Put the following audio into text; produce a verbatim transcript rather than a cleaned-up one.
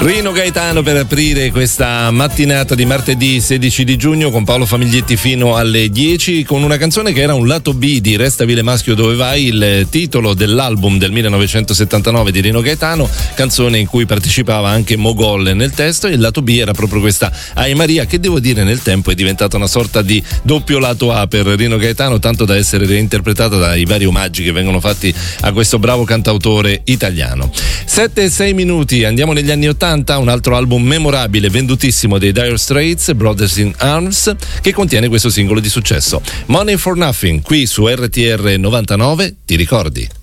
Rino Gaetano per aprire questa mattinata di martedì sedici di giugno con Paolo Famiglietti fino alle dieci, con una canzone che era un lato B di Resta Vile Maschio dove vai, il titolo dell'album del millenovecentosettantanove di Rino Gaetano, canzone in cui partecipava anche Mogol nel testo, e il lato B era proprio questa Ai Maria, che devo dire nel tempo è diventata una sorta di doppio lato A per Rino Gaetano, tanto da essere reinterpretata dai vari omaggi che vengono fatti a questo bravo cantautore italiano. sette e sei minuti, andiamo negli anni ottanta, un altro album memorabile, vendutissimo dei Dire Straits, Brothers in Arms, che contiene questo singolo di successo, Money for Nothing, qui su R T R novantanove, ti ricordi?